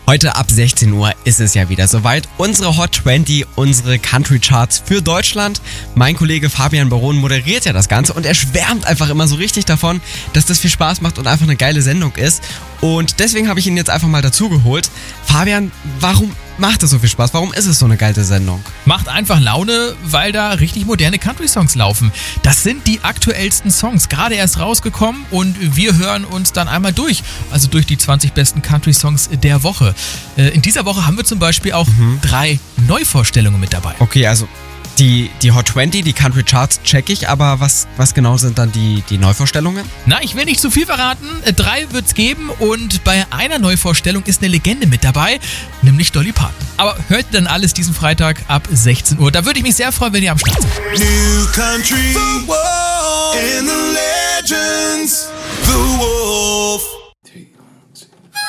Heute ab 16 Uhr ist es ja wieder soweit. Unsere Hot 20, unsere Country Charts für Deutschland. Mein Kollege Fabian Baron moderiert ja das Ganze und er schwärmt einfach immer so richtig davon, dass das viel Spaß macht und einfach eine geile Sendung ist. Und deswegen habe ich ihn jetzt einfach mal dazu geholt. Fabian, warum macht es so viel Spaß? Warum ist es so eine geile Sendung? Macht einfach Laune, weil da richtig moderne Country-Songs laufen. Das sind die aktuellsten Songs, gerade erst rausgekommen und wir hören uns dann einmal durch. Also durch die 20 besten Country-Songs der Woche. In dieser Woche haben wir zum Beispiel auch 3 Neuvorstellungen mit dabei. Okay, also die Hot 20, die Country Charts check ich, aber was genau sind dann die Neuvorstellungen? Na, ich will nicht zu viel verraten. 3 wird's geben und bei einer Neuvorstellung ist eine Legende mit dabei, nämlich Dolly Parton. Aber hört dann alles diesen Freitag ab 16 Uhr. Da würde ich mich sehr freuen, wenn ihr am Start seid. New country, the world, and the legends, the wolf.